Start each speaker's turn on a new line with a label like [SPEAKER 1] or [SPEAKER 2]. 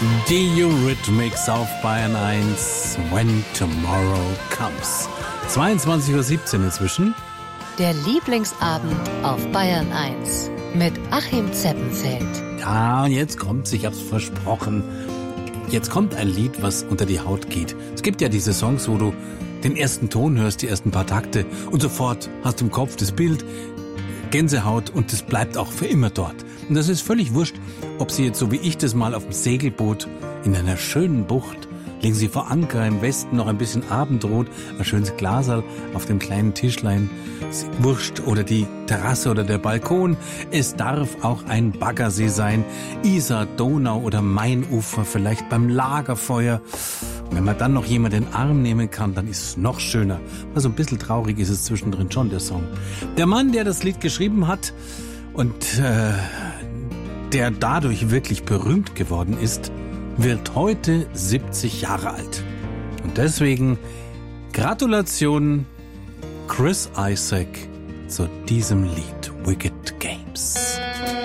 [SPEAKER 1] Die Eurythmics auf Bayern 1, When Tomorrow Comes. 22:17 Uhr inzwischen.
[SPEAKER 2] Der Lieblingsabend auf Bayern 1 mit Achim Zeppenfeld.
[SPEAKER 1] Ja, und jetzt kommt's, ich hab's versprochen. Jetzt kommt ein Lied, was unter die Haut geht. Es gibt ja diese Songs, wo du den ersten Ton hörst, die ersten paar Takte und sofort hast du im Kopf das Bild, Gänsehaut und das bleibt auch für immer dort. Und das ist völlig wurscht, ob Sie jetzt so wie ich das mal auf dem Segelboot in einer schönen Bucht, legen Sie vor Anker im Westen noch ein bisschen Abendrot, ein schönes Glaserl auf dem kleinen Tischlein, wurscht, oder die Terrasse oder der Balkon. Es darf auch ein Baggersee sein, Isar, Donau oder Mainufer, vielleicht beim Lagerfeuer. Und wenn man dann noch jemand den Arm nehmen kann, dann ist es noch schöner. Also ein bisschen traurig ist es zwischendrin schon, der Song. Der Mann, der das Lied geschrieben hat und der dadurch wirklich berühmt geworden ist, wird heute 70 Jahre alt. Und deswegen Gratulation Chris Isaak zu diesem Lied Wicked Games.